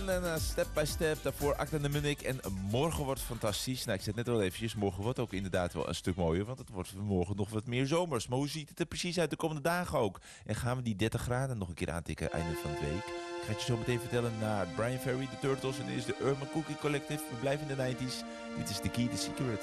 en Step by Step. Daarvoor Akda de Munnik. En morgen wordt fantastisch. Nou, ik zei het net al eventjes. Morgen wordt ook inderdaad wel een stuk mooier. Want het wordt morgen nog wat meer zomers. Maar hoe ziet het er precies uit de komende dagen ook? En gaan we die 30 graden nog een keer aantikken einde van de week? Ik ga het je zo meteen vertellen naar Brian Ferry, de Turtles. En dit is de Urban Cookie Collective. We blijven in de 90s. Dit is The Key, The Secret.